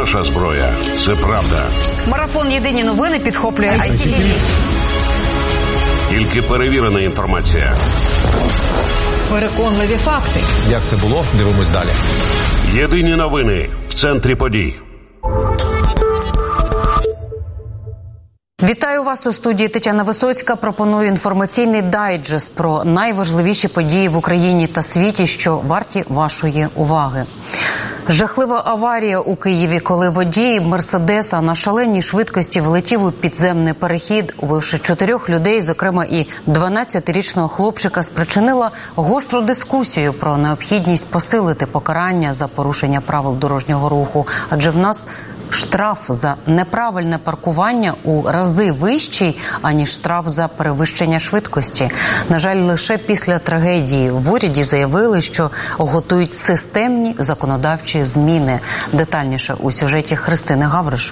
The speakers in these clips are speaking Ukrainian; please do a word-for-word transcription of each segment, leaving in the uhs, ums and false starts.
наша зброя. Це правда. Марафон «Єдині новини» підхоплює ай сі ті ві. Тільки перевірена інформація. Переконливі факти. Як це було? Дивимось далі. Єдині новини в центрі подій. Вітаю вас у студії. Тетяна Висоцька. Пропоную інформаційний дайджест про найважливіші події в Україні та світі, що варті вашої уваги. Жахлива аварія у Києві, коли водій Мерседеса на шаленій швидкості влетів у підземний перехід, убивши чотирьох людей, зокрема і дванадцятирічного хлопчика, спричинила гостру дискусію про необхідність посилити покарання за порушення правил дорожнього руху. Адже в нас штраф за неправильне паркування у рази вищий, аніж штраф за перевищення швидкості. На жаль, лише після трагедії в уряді заявили, що готують системні законодавчі зміни. Детальніше у сюжеті Христини Гавриш.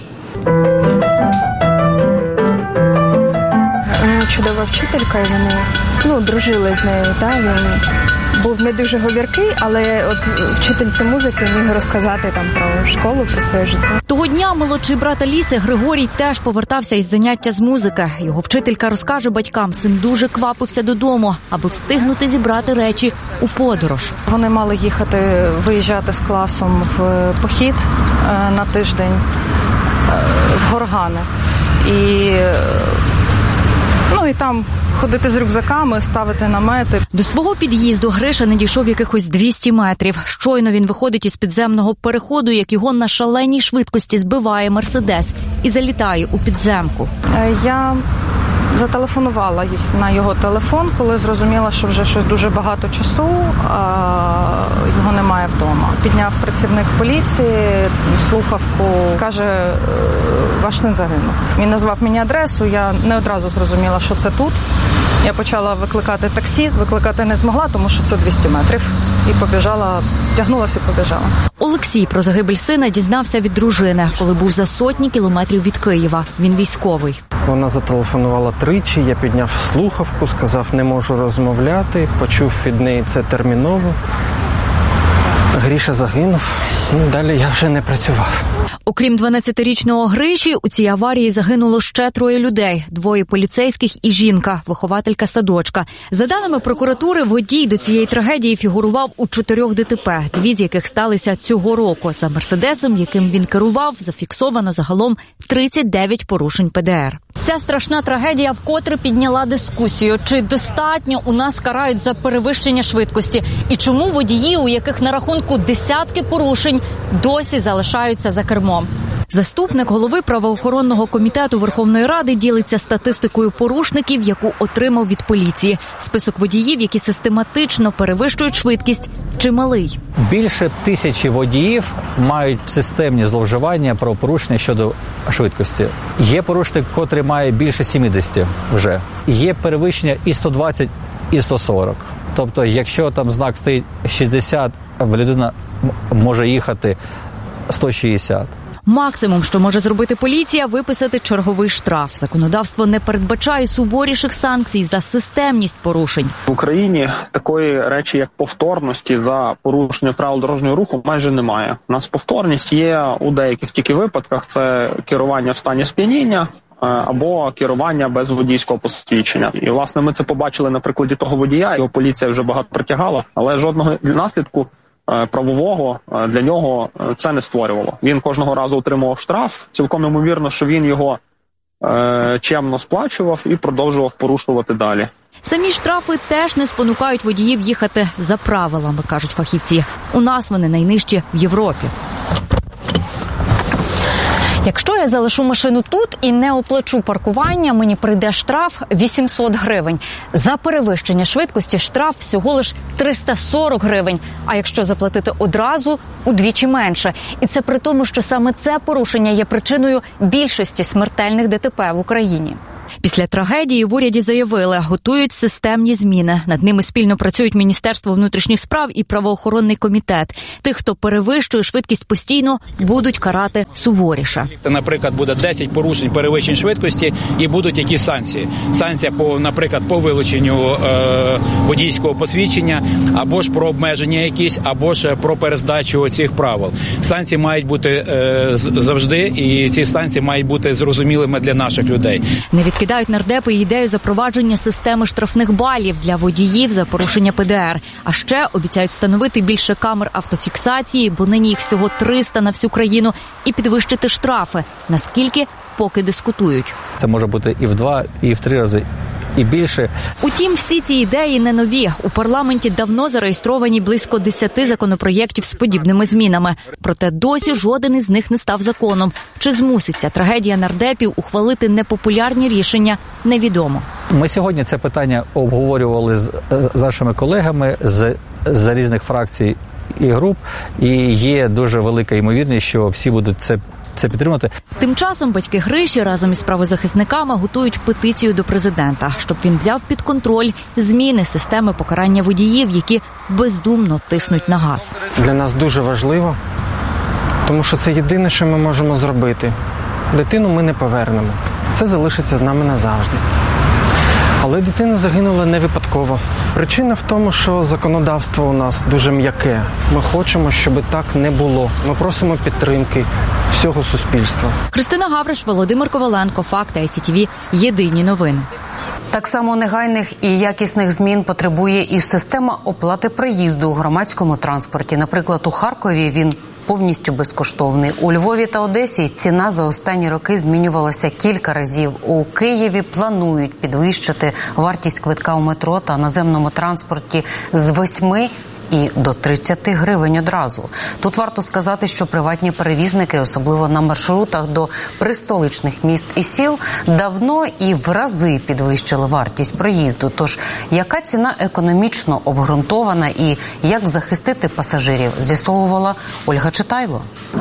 Чудова вчителька, і вони ну, дружили з нею. Та? Він був не дуже говіркий, але от вчительці музики міг розказати там про школу, про своє життя. Того дня молодший брат Аліси Григорій теж повертався із заняття з музики. Його вчителька розкаже батькам, син дуже квапився додому, аби встигнути зібрати речі у подорож. Вони мали їхати, виїжджати з класом в похід на тиждень в Горгани. І Ну і там ходити з рюкзаками, ставити намети. До свого під'їзду Гриша не дійшов якихось двісті метрів. Щойно він виходить із підземного переходу, як його на шаленій швидкості збиває Мерседес і залітає у підземку. Я зателефонувала їх на його телефон, коли зрозуміла, що вже щось дуже багато часу, а його немає вдома. Підняв працівник поліції слухавку, каже, ваш син загинув. Він назвав мені адресу, я не одразу зрозуміла, що це тут. Я почала викликати таксі, викликати не змогла, тому що це двісті метрів. І побіжала, втягнулася і побіжала. Олексій про загибель сина дізнався від дружини, коли був за сотні кілометрів від Києва. Він військовий. Вона зателефонувала тричі, я підняв слухавку, сказав, не можу розмовляти, почув від неї це терміново. Гріша загинув, ну, далі я вже не працював. Окрім дванадцятирічного Гриші, у цій аварії загинуло ще троє людей. Двоє поліцейських і жінка, вихователька садочка. За даними прокуратури, водій до цієї трагедії фігурував у чотирьох ДТП, дві з яких сталися цього року. За Мерседесом, яким він керував, зафіксовано загалом тридцять дев'ять порушень Пе Де Ер. Ця страшна трагедія вкотре підняла дискусію. Чи достатньо у нас карають за перевищення швидкості? І чому водії, у яких на рахунку десятки порушень, досі залишаються за кермом? Заступник голови правоохоронного комітету Верховної Ради ділиться статистикою порушників, яку отримав від поліції. Список водіїв, які систематично перевищують швидкість, чималий. Більше тисячі водіїв мають системні зловживання правопорушення щодо швидкості. Є порушник, котрий має більше сімдесят вже. Є перевищення і сто двадцять, і сто сорок. Тобто, якщо там знак стоїть шістдесят, людина може їхати сто шістдесят. Максимум, що може зробити поліція – виписати черговий штраф. Законодавство не передбачає суворіших санкцій за системність порушень. В Україні такої речі, як повторності за порушення правил дорожнього руху, майже немає. У нас повторність є у деяких тільки випадках. Це керування в стані сп'яніння або керування без водійського посвідчення. І, власне, ми це побачили на прикладі того водія. Його поліція вже багато притягала, але жодного наслідку правового для нього це не створювало. Він кожного разу отримував штраф. Цілком ймовірно, що він його е, чемно сплачував і продовжував порушувати далі. Самі штрафи теж не спонукають водіїв їхати за правилами, кажуть фахівці. У нас вони найнижчі в Європі. Якщо я залишу машину тут і не оплачу паркування, мені прийде штраф вісімсот гривень. За перевищення швидкості штраф всього лиш триста сорок гривень. А якщо заплатити одразу – удвічі менше. І це при тому, що саме це порушення є причиною більшості смертельних Де Те Пе в Україні. Після трагедії в уряді заявили, готують системні зміни. Над ними спільно працюють Міністерство внутрішніх справ і правоохоронний комітет. Тих, хто перевищує швидкість постійно, будуть карати суворіше. Наприклад, буде десять порушень перевищень швидкості і будуть які санкції. Санкція, по, наприклад, по вилученню е, водійського посвідчення, або ж про обмеження якісь, або ж про перездачу цих правил. Санкції мають бути е, завжди, і ці санкції мають бути зрозумілими для наших людей. Не відкидають нардепи ідею запровадження системи штрафних балів для водіїв за порушення Пе Де Ер. А ще обіцяють встановити більше камер автофіксації, бо нині їх всього триста на всю країну, і підвищити штрафи. Наскільки, поки дискутують. Це може бути і в два, і в три рази, і більше. Утім, всі ці ідеї не нові. У парламенті давно зареєстровані близько десяти законопроєктів з подібними змінами. Проте досі жоден із них не став законом. Чи змусить ця трагедія нардепів ухвалити непопулярні рішення, невідомо. Ми сьогодні це питання обговорювали з, з нашими колегами з, з різних фракцій і груп, і є дуже велика ймовірність, що всі будуть це це підтримати. Тим часом батьки Гриші разом із правозахисниками готують петицію до президента, щоб він взяв під контроль зміни системи покарання водіїв, які бездумно тиснуть на газ. Для нас дуже важливо, тому що це єдине, що ми можемо зробити. Дитину ми не повернемо. Це залишиться з нами назавжди. Але дитина загинула не випадково. Причина в тому, що законодавство у нас дуже м'яке. Ми хочемо, щоб так не було. Ми просимо підтримки всього суспільства. Христина Гавриш, Володимир Коваленко, Факти, Ай Сі Ті Ві, Єдині новини. Так само негайних і якісних змін потребує і система оплати проїзду у громадському транспорті. Наприклад, у Харкові він повністю безкоштовний. У Львові та Одесі ціна за останні роки змінювалася кілька разів. У Києві планують підвищити вартість квитка у метро та наземному транспорті з восьми і до тридцяти гривень одразу. Тут варто сказати, що приватні перевізники, особливо на маршрутах до пристоличних міст і сіл, давно і в рази підвищили вартість проїзду. Тож, яка ціна економічно обґрунтована і як захистити пасажирів, з'ясовувала Ольга Читайло.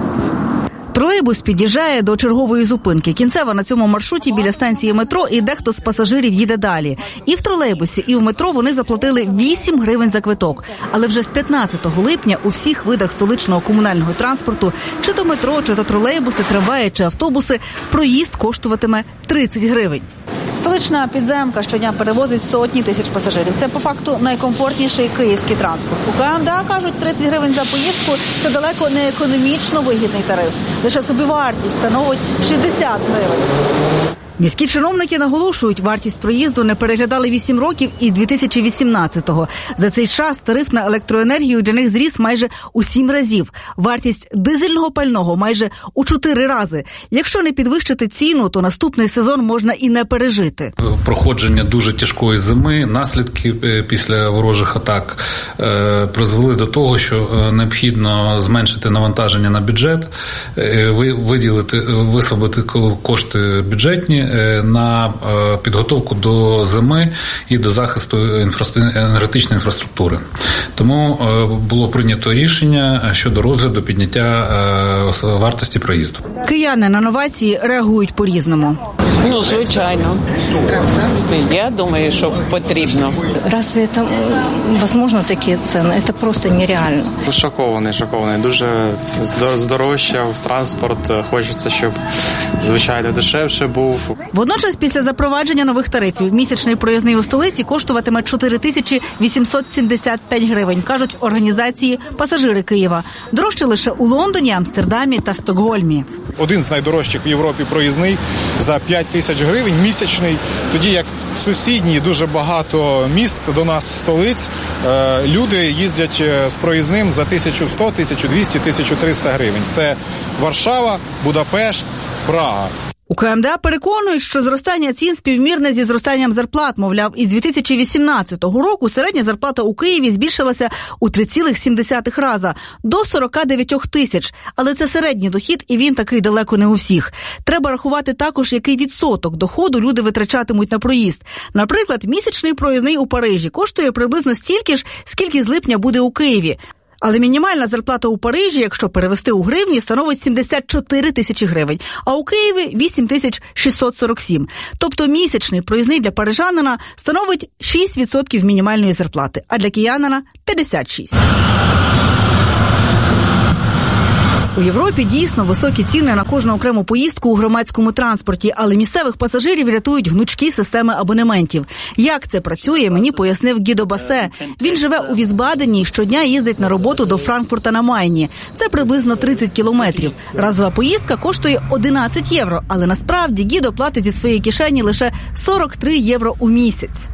Тролейбус під'їжджає до чергової зупинки. Кінцева на цьому маршруті біля станції метро, і дехто з пасажирів їде далі. І в тролейбусі, і в метро вони заплатили вісім гривень за квиток. Але вже з п'ятнадцятого липня у всіх видах столичного комунального транспорту, чи то метро, чи то тролейбуси, трамваї, чи автобуси, проїзд коштуватиме тридцять гривень. Столична підземка щодня перевозить сотні тисяч пасажирів. Це, по факту, найкомфортніший київський транспорт. У Ка Ем Де А кажуть, тридцять гривень за поїздку – це далеко не економічно вигідний тариф. Лише собівартість становить шістдесят гривень. Міські чиновники наголошують, вартість проїзду не переглядали вісім років із дві тисячі вісімнадцятого. За цей час тариф на електроенергію для них зріс майже у сім разів. Вартість дизельного пального майже у чотири рази. Якщо не підвищити ціну, то наступний сезон можна і не пережити. Проходження дуже тяжкої зими, наслідки після ворожих атак е, призвели до того, що необхідно зменшити навантаження на бюджет, е, виділити, висвободити кошти бюджетні на підготовку до зими і до захисту енергетичної інфраструктури. Тому було прийнято рішення щодо розгляду підняття вартості проїзду. Кияни на новації реагують по-різному. Ну, звичайно. Я думаю, що потрібно. Разве це можливо такі ціни? Це просто нереально. Шокований, шокований. Дуже здорожчав транспорт. Хочеться, щоб, звичайно, дешевше був. Водночас, після запровадження нових тарифів, місячний проїзний у столиці коштуватиме чотири тисячі вісімсот сімдесят п'ять гривень, кажуть організації «Пасажири Києва». Дорожче лише у Лондоні, Амстердамі та Стокгольмі. Один з найдорожчих в Європі проїзний за п'ять тисяч гривень місячний, тоді як в сусідні дуже багато міст до нас, столиць, люди їздять з проїзним за тисячу сто, тисячу двісті, тисячу триста гривень. Це Варшава, Будапешт, Прага. У Ка Ем Де А переконують, що зростання цін співмірне зі зростанням зарплат. Мовляв, із дві тисячі вісімнадцятого року середня зарплата у Києві збільшилася у три цілих сім десятих рази – до сорок дев'ять тисяч. Але це середній дохід, і він такий далеко не у всіх. Треба рахувати також, який відсоток доходу люди витрачатимуть на проїзд. Наприклад, місячний проїзний у Парижі коштує приблизно стільки ж, скільки з липня буде у Києві. Але мінімальна зарплата у Парижі, якщо перевести у гривні, становить сімдесят чотири тисячі гривень, а у Києві – вісім тисяч шістсот сорок сім. Тобто місячний проїзний для парижанина становить шість відсотків мінімальної зарплати, а для киянина – п'ятдесят шість відсотків. У Європі дійсно високі ціни на кожну окрему поїздку у громадському транспорті, але місцевих пасажирів рятують гнучкі системи абонементів. Як це працює, мені пояснив Гідо Басе. Він живе у Візбадені і щодня їздить на роботу до Франкфурта на Майні. Це приблизно тридцять кілометрів. Разова поїздка коштує одинадцять євро, але насправді Гідо платить зі своєї кишені лише сорок три євро у місяць.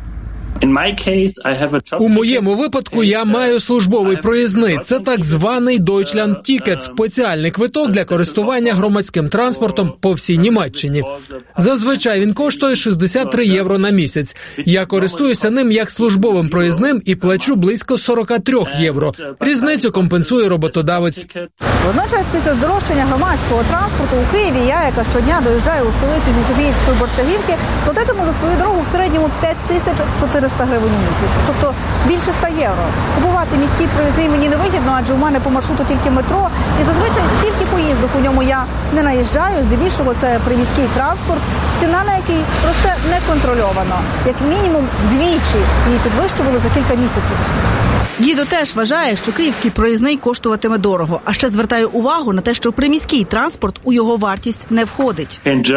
У моєму випадку я маю службовий проїзний. Це так званий Deutschland Ticket, спеціальний квиток для користування громадським транспортом по всій Німеччині. Зазвичай він коштує шістдесят три євро на місяць. Я користуюся ним як службовим проїзним і плачу близько сорок три євро. Різницю компенсує роботодавець. Водночас, після здорожчання громадського транспорту у Києві, я, яка щодня доїжджаю у столицю зі Софіївської Борщагівки, платитиму за свою дорогу в середньому п'ять тисяч чотириста гривень у місяць, тобто більше ста євро. Купувати міський проїзний мені не вигідно, адже у мене по маршруту тільки метро, і зазвичай стільки поїздок у ньому я не наїжджаю, здебільшого це приміський транспорт, ціна на який росте неконтрольовано, як мінімум вдвічі, її підвищували за кілька місяців. Гідо теж вважає, що київський проїзний коштуватиме дорого, а ще звертає увагу на те, що приміський транспорт у його вартість не входить.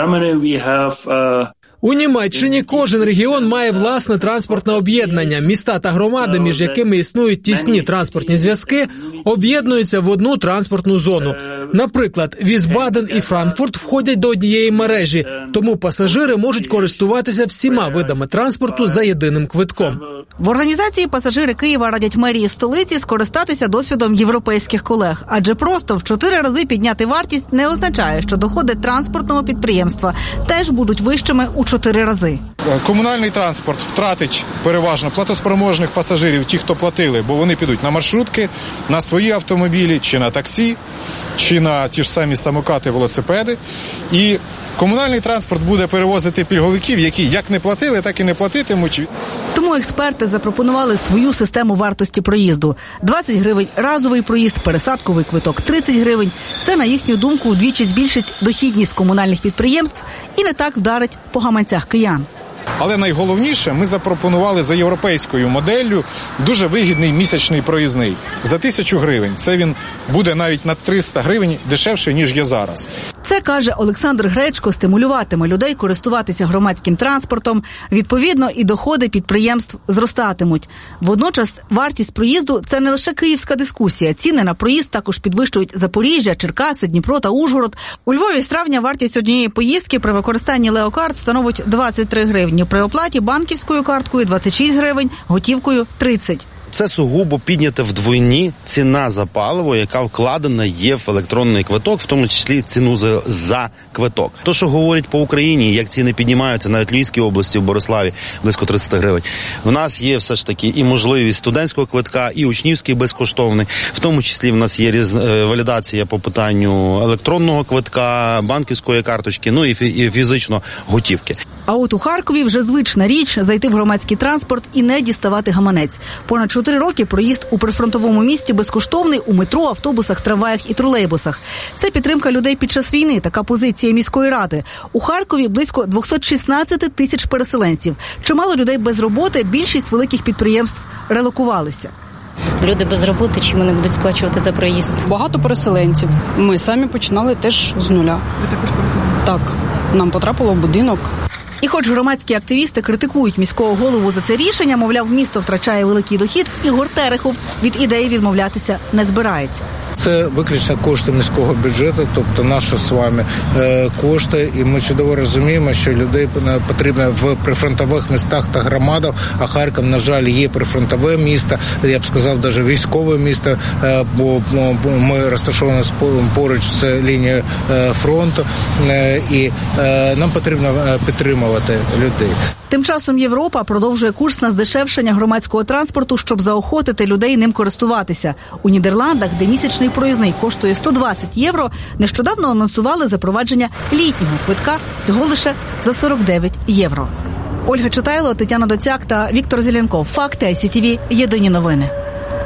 У Німеччині кожен регіон має власне транспортне об'єднання. Міста та громади, між якими існують тісні транспортні зв'язки, об'єднуються в одну транспортну зону. Наприклад, Візбаден і Франкфурт входять до однієї мережі, тому пасажири можуть користуватися всіма видами транспорту за єдиним квитком. В організації «Пасажири Києва» радять мерії столиці скористатися досвідом європейських колег. Адже просто в чотири рази підняти вартість не означає, що доходи транспортного підприємства теж будуть вищими у чотири рази. Комунальний транспорт втратить переважно платоспроможних пасажирів, ті, хто платили, бо вони підуть на маршрутки, на свої автомобілі, чи на таксі, чи на ті ж самі самокати, велосипеди. І комунальний транспорт буде перевозити пільговиків, які як не платили, так і не платитимуть. Тому експерти запропонували свою систему вартості проїзду. двадцять гривень разовий проїзд, пересадковий квиток тридцять гривень. Це, на їхню думку, вдвічі збільшить дохідність комунальних підприємств і не так вдарить по гаманцях киян. Але найголовніше, ми запропонували за європейською моделлю дуже вигідний місячний проїзний. За тисячу гривень. Це він буде навіть на триста гривень дешевше, ніж є зараз. Це, каже Олександр Гречко, стимулюватиме людей користуватися громадським транспортом. Відповідно, і доходи підприємств зростатимуть. Водночас, вартість проїзду – це не лише київська дискусія. Ціни на проїзд також підвищують Запоріжжя, Черкаси, Дніпро та Ужгород. У Львові з травня вартість однієї поїздки при використанні Леокарт становить двадцять три гривні. При оплаті банківською карткою – двадцять шість гривень, готівкою – тридцять. Це сугубо піднята вдвойні ціна за паливо, яка вкладена є в електронний квиток, в тому числі ціну за, за квиток. То, що говорять по Україні, як ціни піднімаються, навіть в Львівській області, в Бориславі, близько тридцять гривень. В нас є все ж таки і можливість студентського квитка, і учнівський безкоштовний. В тому числі в нас є різ... валідація по питанню електронного квитка, банківської карточки, ну і, фі... і фізично готівки. А от у Харкові вже звична річ – зайти в громадський транспорт і не діставати гаманець. Понад чотири роки проїзд у прифронтовому місті безкоштовний у метро, автобусах, трамваях і тролейбусах. Це підтримка людей під час війни, така позиція міської ради. У Харкові близько двісті шістнадцять тисяч переселенців. Чимало людей без роботи, більшість великих підприємств релокувалися. Люди без роботи, чим вони будуть сплачувати за проїзд? Багато переселенців. Ми самі починали теж з нуля. Ви також переселенці? Так. Нам потрапило в будинок. І хоч громадські активісти критикують міського голову за це рішення, мовляв, місто втрачає великий дохід, Ігор Терехов від ідеї відмовлятися не збирається. Це виключно кошти міського бюджету, тобто наші з вами е, кошти, і ми чудово розуміємо, що людей потрібно в прифронтових містах та громадах, а Харків, на жаль, є прифронтове місто, я б сказав, навіть військове місто, е, бо ми розташовані поруч з лінією е, фронту, е, і е, нам потрібно підтримувати людей. Тим часом Європа продовжує курс на здешевшення громадського транспорту, щоб заохотити людей ним користуватися. У Нідерландах, де місячний проїзний коштує сто двадцять євро, нещодавно анонсували запровадження літнього квитка всього лише за сорок дев'ять євро. Ольга Читайло, Тетяна Доцяк та Віктор Зеленков. Факти ай сі ті ві. Єдині новини.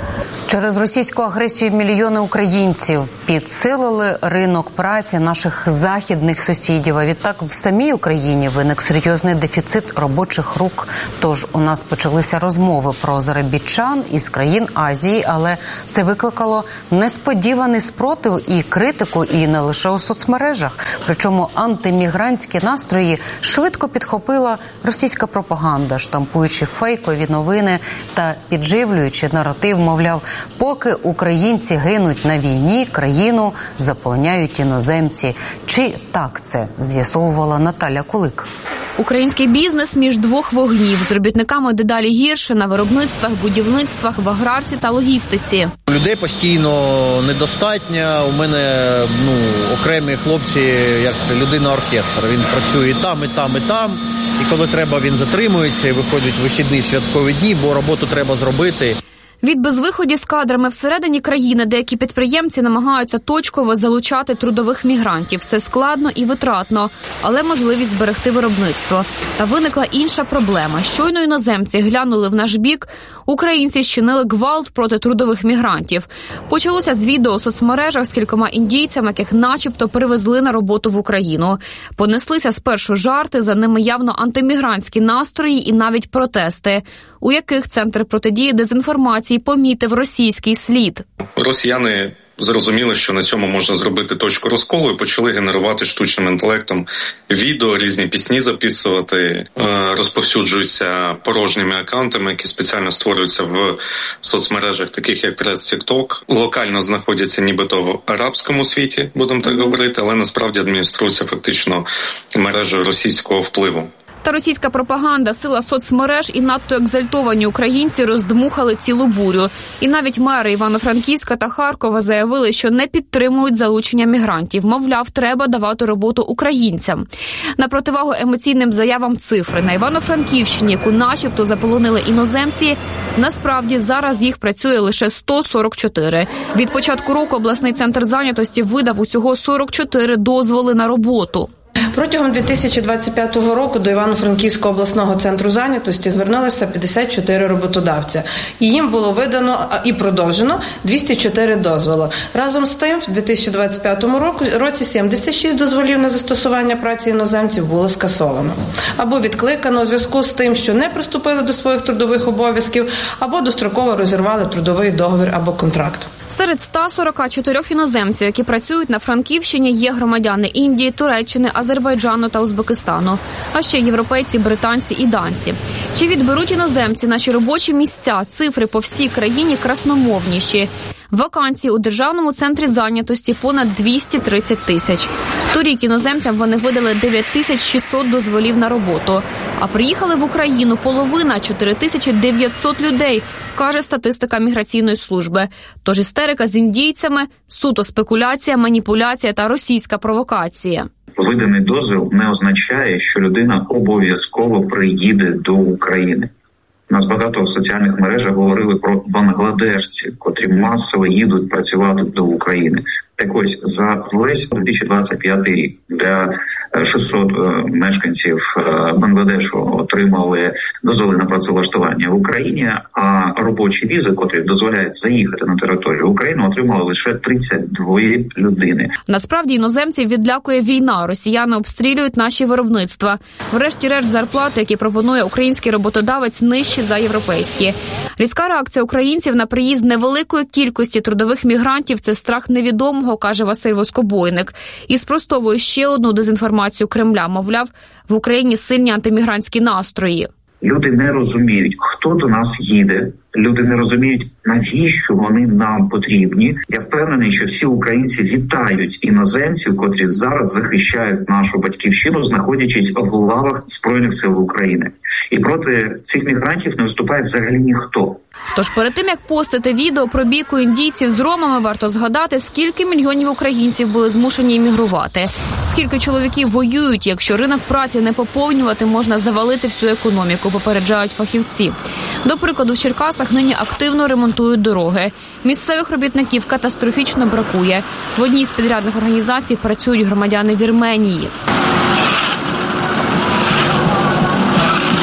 Через російську агресію мільйони українців підсилили ринок праці наших західних сусідів. А відтак в самій Україні виник серйозний дефіцит робочих рук. Тож у нас почалися розмови про заробітчан із країн Азії, але це викликало несподіваний спротив і критику, і не лише у соцмережах. Причому антимігрантські настрої швидко підхопила російська пропаганда, штампуючи фейкові новини та підживлюючи наратив, мовляв, поки українці гинуть на війні, країну заполоняють іноземці. Чи так це з'ясовувала Наталя Кулик? Український бізнес між двох вогнів. З робітниками дедалі гірше на виробництвах, будівництвах, в аграрці та логістиці. Людей постійно недостатньо. У мене ну, окремі хлопці, як людина-оркестр. Він працює і там, і там, і там. І коли треба, він затримується і виходить в вихідні святкові дні, бо роботу треба зробити. Від безвиході з кадрами всередині країни деякі підприємці намагаються точково залучати трудових мігрантів. Це складно і витратно, але можливість зберегти виробництво. Та виникла інша проблема. Щойно іноземці глянули в наш бік, українці щинили гвалт проти трудових мігрантів. Почалося з відео у соцмережах з кількома індійцями, яких начебто привезли на роботу в Україну. Понеслися спершу жарти, за ними явно антимігрантські настрої і навіть протести, у яких Центр протидії дезінформації помітив російський слід. Росіяни зрозуміли, що на цьому можна зробити точку розколу, і почали генерувати штучним інтелектом відео, різні пісні записувати, розповсюджуються порожніми акаунтами, які спеціально створюються в соцмережах, таких як Threads, TikTok. Локально знаходяться нібито в арабському світі, будемо так говорити, але насправді адмініструються фактично мережею російського впливу. Та російська пропаганда, сила соцмереж і надто екзальтовані українці роздмухали цілу бурю. І навіть мери Івано-Франківська та Харкова заявили, що не підтримують залучення мігрантів. Мовляв, треба давати роботу українцям. На противагу емоційним заявам цифри. На Івано-Франківщині, яку начебто заполонили іноземці, насправді зараз їх працює лише сто сорок чотири. Від початку року обласний центр зайнятості видав усього сорок чотири дозволи на роботу. Протягом дві тисячі двадцять п'ятого року до Івано-Франківського обласного центру зайнятості звернулися п'ятдесят чотири роботодавця. І їм було видано і продовжено двісті чотири дозволи. Разом з тим, в дві тисячі двадцять п'ятому році сімдесят шість дозволів на застосування праці іноземців було скасовано. Або відкликано у зв'язку з тим, що не приступили до своїх трудових обов'язків, або достроково розірвали трудовий договір або контракт. Серед ста сорока чотирьох іноземців, які працюють на Франківщині, є громадяни Індії, Туреччини, Азербайджану та Узбекистану, а ще європейці, британці і данці. Чи відберуть іноземці наші робочі місця? Цифри по всій країні красномовніші. Вакансій у Державному центрі зайнятості понад двісті тридцять тисяч. Торік іноземцям вони видали дев'ять тисяч шістсот дозволів на роботу. А приїхали в Україну половина – чотири тисячі дев'ятсот людей, каже статистика міграційної служби. Тож істерика з індійцями – суто спекуляція, маніпуляція та російська провокація. Виданий дозвіл не означає, що людина обов'язково приїде до України. Нас багато в соціальних мережах говорили про бангладешців, котрі масово їдуть працювати до України. Так ось, за весь дві тисячі двадцять п'ятий рік для шістсот мешканців Бангладешу отримали дозволи на працевлаштування в Україні, а робочі візи, котрі дозволяють заїхати на територію України, отримали лише тридцять дві людини. Насправді іноземців відлякує війна. Росіяни обстрілюють наші виробництва. Врешті-решт зарплати, які пропонує український роботодавець, нижчі за європейські. Різка реакція українців на приїзд невеликої кількості трудових мігрантів – це страх невідомого, каже Василь Воскобойник. І спростовує ще одну дезінформацію Кремля. Мовляв, в Україні сильні антимігрантські настрої. Люди не розуміють, хто до нас їде. Люди не розуміють, навіщо вони нам потрібні. Я впевнений, що всі українці вітають іноземців, котрі зараз захищають нашу батьківщину, знаходячись в лавах Збройних сил України. І проти цих мігрантів не виступає взагалі ніхто. Тож перед тим, як постити відео про бійку індійців з ромами, варто згадати, скільки мільйонів українців були змушені іммігрувати. Скільки чоловіків воюють, якщо ринок праці не поповнювати, можна завалити всю економіку, попереджають фахівці. До прикладу, в Черкасах нині активно ремонтують дороги. Місцевих робітників катастрофічно бракує. В одній з підрядних організацій працюють громадяни Вірменії.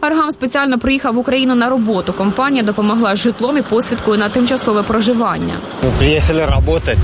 Аргам спеціально приїхав в Україну на роботу. Компанія допомогла з житлом і посвідкою на тимчасове проживання. Ми приїхали працювати.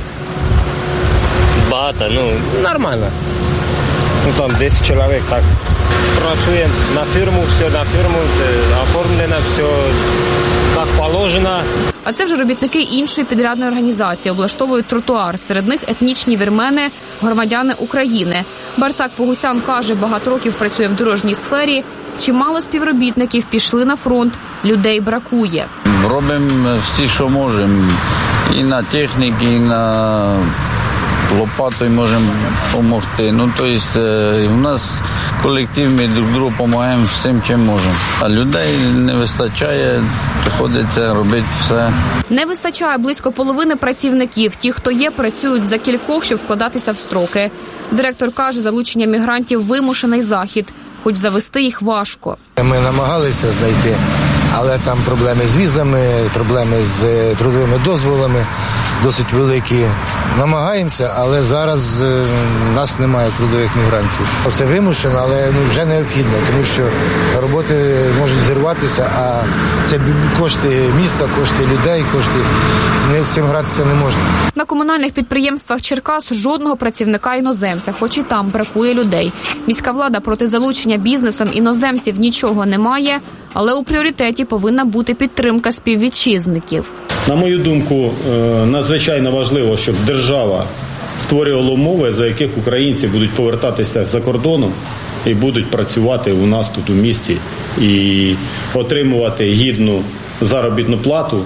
Багато, ну, нормально. Ну, там десять чоловік, так. Працюємо на фірму, все на фірму, оформлено, все як положено. А це вже робітники іншої підрядної організації облаштовують тротуар. Серед них етнічні вірмени, громадяни України. Барсак Погусян каже, багато років працює в дорожній сфері. Чимало співробітників пішли на фронт, людей бракує. Робимо всі, що можемо. І на техніці, і на лопатою можемо допомогти. Ну, тобто, у нас колектив, ми друг другу допомагаємо всім, чим можемо. А людей не вистачає, приходиться робити все. Не вистачає близько половини працівників. Ті, хто є, працюють за кількох, щоб вкладатися в строки. Директор каже, залучення мігрантів – вимушений захід, хоч завести їх важко. Ми намагалися знайти, але там проблеми з візами, проблеми з трудовими дозволами досить великі. Намагаємося, але зараз у нас немає трудових мігрантів. Це вимушено, але ну, вже необхідно, тому що роботи можуть зірватися, а це кошти міста, кошти людей, кошти, з цим гратися не можна. На комунальних підприємствах Черкас жодного працівника іноземця, хоч і там бракує людей. Міська влада проти залучення бізнесом іноземців нічого не має, але у пріоритеті повинна бути підтримка співвітчизників. На мою думку, надзвичайно важливо, щоб держава створювала умови, за яких українці будуть повертатися за кордоном і будуть працювати у нас тут у місті і отримувати гідну заробітну плату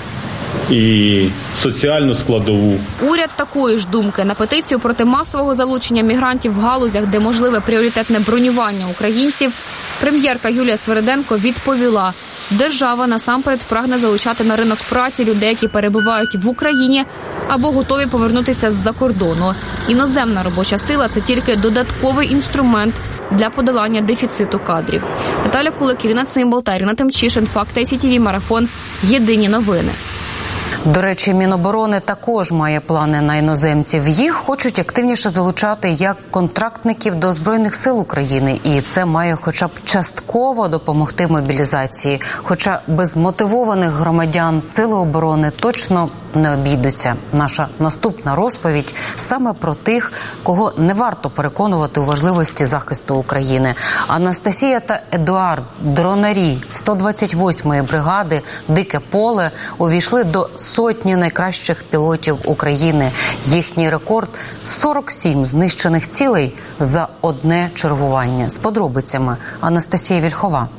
і соціальну складову. Уряд такої ж думки. На петицію проти масового залучення мігрантів в галузях, де можливе пріоритетне бронювання українців, прем'єрка Юлія Свериденко відповіла, держава насамперед прагне залучати на ринок праці людей, які перебувають в Україні або готові повернутися з-за кордону. Іноземна робоча сила – це тільки додатковий інструмент для подолання дефіциту кадрів. Наталя Кулик, Ірина Цимбал та Ірина Тимчишин. Факти ай сі ті ві. Марафон. Єдині новини. До речі, Міноборони також має плани на іноземців. Їх хочуть активніше залучати як контрактників до Збройних сил України. І це має хоча б частково допомогти мобілізації. Хоча без мотивованих громадян Сили оборони точно не обійдуться. Наша наступна розповідь саме про тих, кого не варто переконувати у важливості захисту України. Анастасія та Едуард, дронарі сто двадцять восьмої бригади «Дике поле», увійшли до сотні найкращих пілотів України. Їхній рекорд – сорок сім знищених цілей за одне чергування. З подробицями Анастасія Вільхова.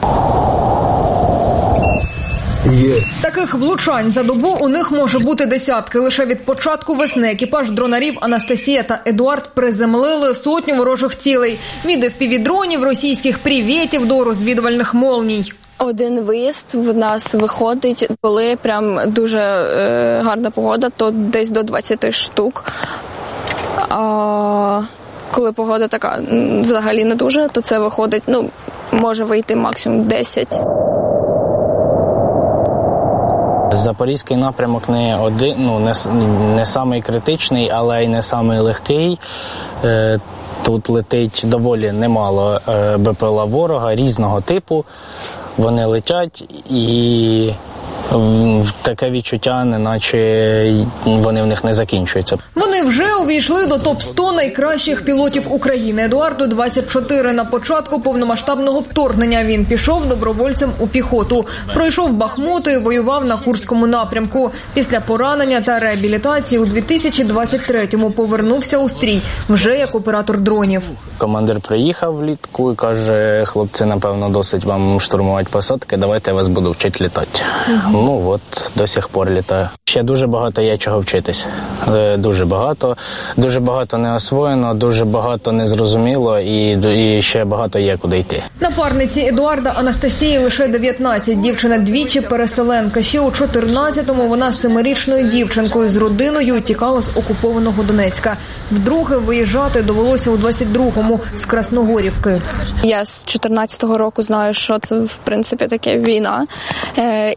Таких влучань за добу у них може бути десятки. Лише від початку весни екіпаж дронарів Анастасія та Едуард приземлили сотню ворожих цілей. Від еф пі ві-дронів, російських привітів до розвідувальних молній. Один виїзд в нас виходить, коли прям дуже е, гарна погода, то десь до двадцяти штук. А коли погода така взагалі не дуже, то це виходить, ну, може вийти максимум десять. Запорізький напрямок не один, ну не, не самий критичний, але й не самий легкий. Е, Тут летить доволі немало бе пе ел а ворога різного типу. Вони летять і таке відчуття, неначе вони в них не закінчуються. Вони вже увійшли до топ сто найкращих пілотів України. Едуарду двадцять чотири. На початку повномасштабного вторгнення він пішов добровольцем у піхоту. Пройшов Бахмут і воював на Курському напрямку. Після поранення та реабілітації у дві тисячі двадцять третьому повернувся у стрій, вже як оператор дронів. Командир приїхав влітку і каже, хлопці, напевно, досить вам штурмувати посадки, давайте я вас буду вчити літати. Угу. Ну от, до сих пор літаю. Ще дуже багато є чого вчитись. Дуже багато. Дуже багато не освоєно, дуже багато не зрозуміло і, і ще багато є куди йти. Напарниці Едуарда Анастасії лише дев'ятнадцять. Дівчина двічі переселенка. Ще у чотирнадцятому вона з семирічною дівчинкою з родиною тікала з окупованого Донецька. Вдруге виїжджати довелося у двадцять другому з Красногорівки. Я з чотирнадцятого року знаю, що це в принципі таке війна. Е, і в мене є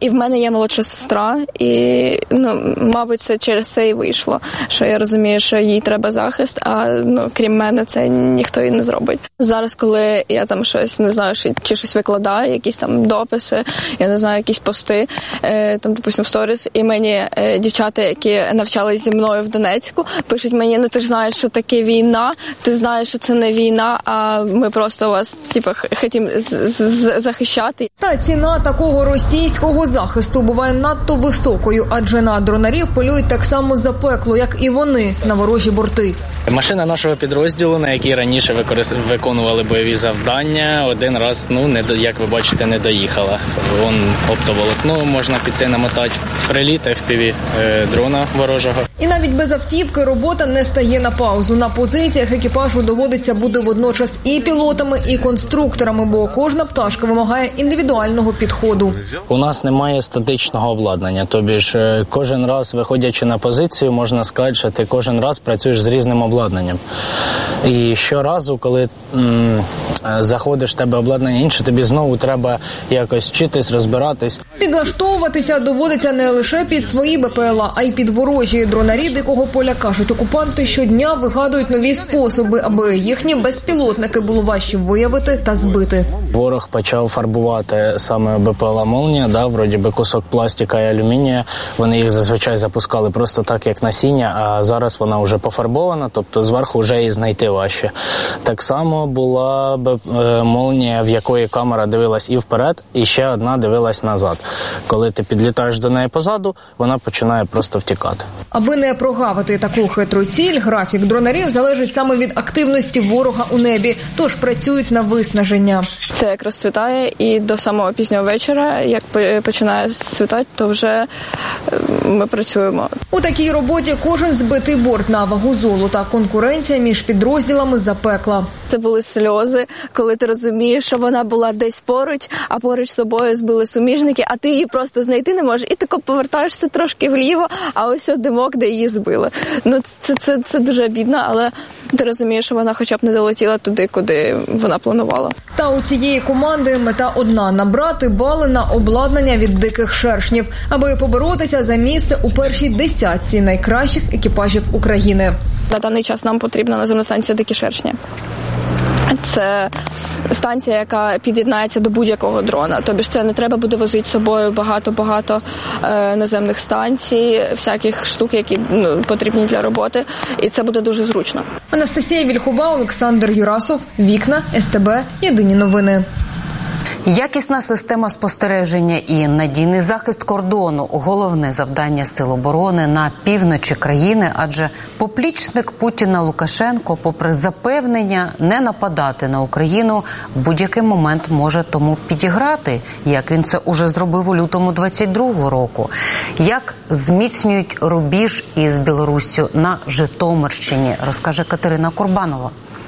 є молодша сестра, і, ну, мабуть, це через це і вийшло, що я розумію, що їй треба захист, а, ну, крім мене, це ніхто і не зробить. Зараз, коли я там щось, не знаю, чи щось викладаю, якісь там дописи, я не знаю, якісь пости, е, там, допустим, в сторіс, і мені е, дівчата, які навчались зі мною в Донецьку, пишуть мені: ну, ти ж знаєш, що таке війна, ти знаєш, що це не війна, а ми просто вас, типу, хотімо захищати. Та ціна такого російського захисту буває надто високою, адже на дронарів полюють так само запекло, як і вони на ворожі борти. Машина нашого підрозділу, на якій раніше використ... виконували бойові завдання, один раз, ну, не до... як ви бачите, не доїхала. Вон оптоволокно, можна піти намотати приліт еф пі ві е, дрона ворожого. І навіть без автівки робота не стає на паузу. На позиціях екіпажу доводиться бути водночас і пілотами, і конструкторами, бо кожна пташка вимагає індивідуального підходу. У нас немає статичного обладнання, тобі ж кожен раз, виходячи на позицію, можна сказати, що ти кожен раз працюєш з різним обладнанням. І щоразу, коли м- заходиш в тебе обладнання інше, тобі знову треба якось вчитись, розбиратись. Підлаштовуватися доводиться не лише під свої бе пе ел а, а й під ворожі. Дронарі дикого поля, кажуть окупанти, щодня вигадують нові способи, аби їхні безпілотники було важче виявити та збити. Ворог почав фарбувати саме бе пе ел а «Молнія», да, вроді би кусок пластика і алюмінія. Вони їх зазвичай запускали просто так, як насіння, а зараз вона вже пофарбована, тобто зверху вже її знайти важче. Так само була «Молнія», в якої камера дивилась і вперед, і ще одна дивилась назад. Коли ти підлітаєш до неї позаду, вона починає просто втікати. Аби не прогавити таку хитру ціль, графік дронарів залежить саме від активності ворога у небі, тож працюють на виснаження. Це як розцвітає, і до самого пізнього вечора, як починає світати, то вже ми працюємо. У такій роботі кожен збитий борт на вагу золота. Конкуренція між підрозділами запекла. Це були сльози, коли ти розумієш, що вона була десь поруч, а поруч з собою збили суміжники, а ти її просто знайти не можеш. І тако повертаєшся трошки вліво, а ось от димок, де її збили. Ну, це, це, це дуже бідно, але ти розумієш, що вона хоча б не долетіла туди, куди вона планувала. Та у цієї команди мета одна – набрати бали на обладнання від диких шершнів, аби поборотися за місце у першій десятці найкращих екіпажів України. На даний час нам потрібна наземна станція «Дикі шершні». Це станція, яка під'єднається до будь-якого дрона. Тобі ж це не треба буде возити з собою багато-багато е, наземних станцій, всяких штук, які, ну, потрібні для роботи. І це буде дуже зручно. Анастасія Вільхова, Олександр Юрасов, Вікна, ес те бе, Єдині новини. Якісна система спостереження і надійний захист кордону – головне завдання Сил оборони на півночі країни, адже поплічник Путіна Лукашенко, попри запевнення не нападати на Україну, в будь-який момент може тому підіграти, як він це уже зробив у лютому двадцять другого року. Як зміцнюють рубіж із Білоруссю на Житомирщині, розкаже Катерина Курбанова.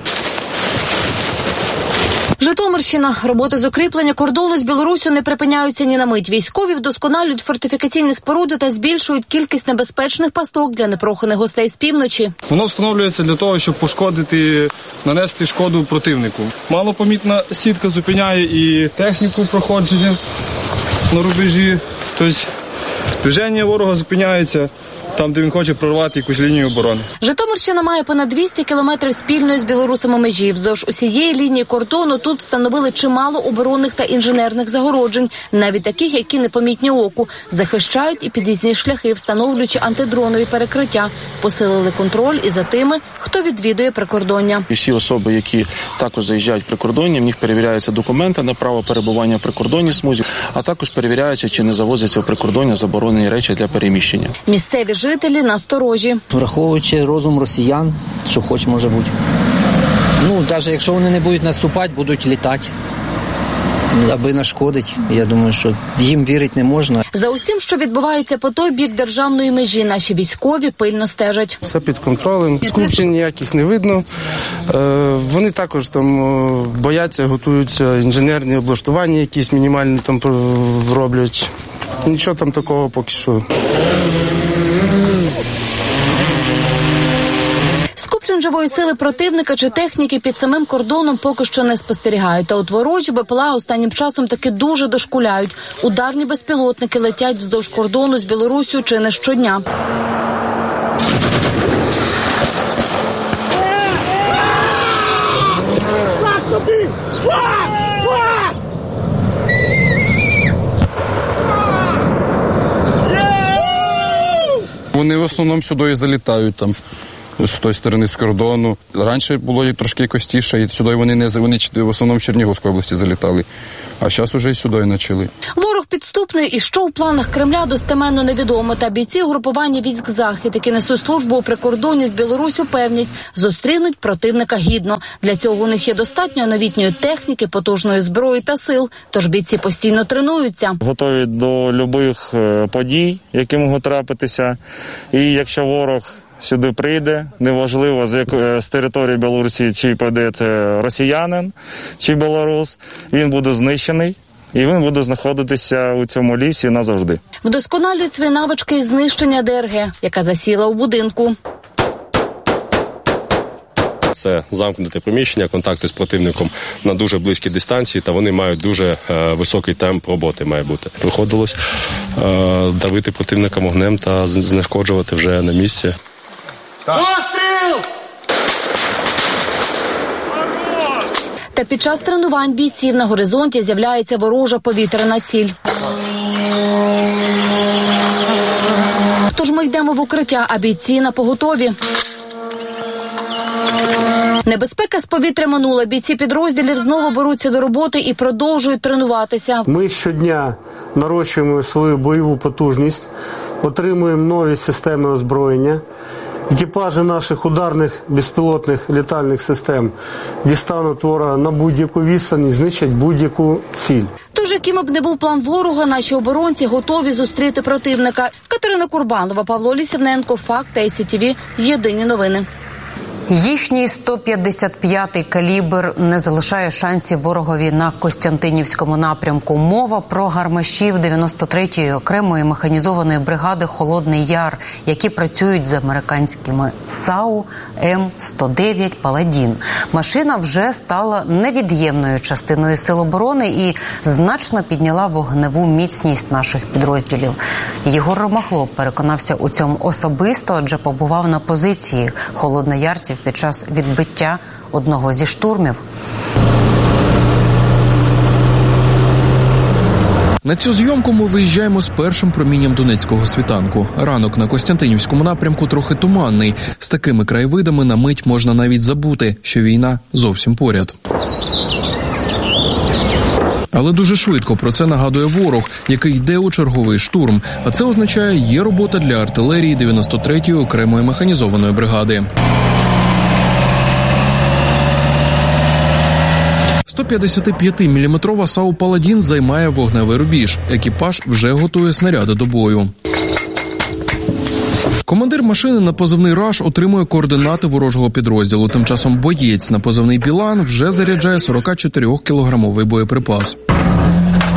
Житомирщина. Роботи з укріплення кордону з Білоруссю не припиняються ні на мить. Військові вдосконалюють фортифікаційні споруди та збільшують кількість небезпечних пасток для непроханих гостей з півночі. Воно встановлюється для того, щоб пошкодити, нанести шкоду противнику. Малопомітна сітка зупиняє і техніку проходження на рубежі. Тобто движення ворога зупиняється там, де він хоче прорвати якусь лінію оборони. Житомирщина має понад двісті кілометрів спільної з білорусами межі. Вздовж усієї лінії кордону тут встановили чимало оборонних та інженерних загороджень, навіть таких, які непомітні оку. Захищають і під'їзні шляхи, встановлюючи антидронові перекриття. Посилили контроль і за тими, хто відвідує прикордоння. Всі особи, які також заїжджають прикордоння, в них перевіряються документи на право перебування в прикордонній смузі, а також перевіряються, чи не завозяться в прикордоння заборонені речі для переміщення. Місцеві жителі насторожі. Враховуючи розум росіян, що хоч може бути. Ну, навіть якщо вони не будуть наступати, будуть літати. Аби нашкодить, я думаю, що їм вірити не можна. За усім, що відбувається по той бік державної межі, наші військові пильно стежать. Все під контролем, скупчень ніяких не видно. Вони також там бояться, готуються, інженерні облаштування якісь мінімальні там роблять. Нічого там такого поки що. Зосереджень живої сили противника чи техніки під самим кордоном поки що не спостерігають. Та от ворожі БПЛА останнім часом таки дуже дошкуляють. Ударні безпілотники летять вздовж кордону з Білоруссю чи не щодня. Вони в основному сюди і залітають там з тої сторони, з кордону. Раніше було трошки костіше, і сюди вони не вони в основному в Чернігівській області залітали. А зараз уже і сюди почали. Ворог підступний і що в планах Кремля достеменно невідомо. Та бійці угрупування військ «Захід», які несуть службу у прикордонні з Білоруссю, певнять, зустрінуть противника гідно. Для цього у них є достатньо новітньої техніки, потужної зброї та сил. Тож бійці постійно тренуються. Готові до будь-яких подій, які можуть трапитися. І якщо ворог сюди прийде, неважливо з, як, з території Білорусі, чи прийде це росіянин, чи білорус, він буде знищений. І він буде знаходитися у цьому лісі назавжди. Вдосконалюють свої навички із знищення ДРГ, яка засіла у будинку. Це замкнуте приміщення, контакти з противником на дуже близькій дистанції, та вони мають дуже е, високий темп роботи має бути. Приходилось е, давити противника вогнем та знешкоджувати вже на місці. Постріл! Та під час тренувань бійців на горизонті з'являється ворожа повітряна ціль. Тож ми йдемо в укриття, а бійці на поготові. Небезпека з повітря минула. Бійці підрозділів знову беруться до роботи і продовжують тренуватися. Ми щодня нарощуємо свою бойову потужність, отримуємо нові системи озброєння. Екіпажі наших ударних безпілотних літальних систем дістануть ворога на будь-яку відстань і знищать будь-яку ціль. Тож, яким б не був план ворога, наші оборонці готові зустріти противника. Катерина Курбанова, Павло Лісівненко, Факт, Ей Сі Ті Ві, Єдині новини. Їхній сто п'ятдесят п'ятий калібр не залишає шансів ворогові на Костянтинівському напрямку. Мова про гармашів дев'яносто третьої окремої механізованої бригади «Холодний Яр», які працюють з американськими САУ Ем сто дев'ять «Паладін». Машина вже стала невід'ємною частиною сил оборони і значно підняла вогневу міцність наших підрозділів. Єгор Ромахло переконався у цьому особисто, адже побував на позиції холодноярців під час відбиття одного зі штурмів. На цю зйомку ми виїжджаємо з першим промінням донецького світанку. Ранок на Костянтинівському напрямку трохи туманний. З такими краєвидами на мить можна навіть забути, що війна зовсім поряд. Але дуже швидко про це нагадує ворог, який йде у черговий штурм. А це означає, є робота для артилерії дев'яносто третьої окремої механізованої бригади. сто п'ятдесятип'ятиміліметрова САУ «Паладін» займає вогневий рубіж. Екіпаж вже готує снаряди до бою. Командир машини на позивний «Раш» отримує координати ворожого підрозділу. Тим часом боєць на позивний «Білан» вже заряджає сорокачотирикілограмовий боєприпас.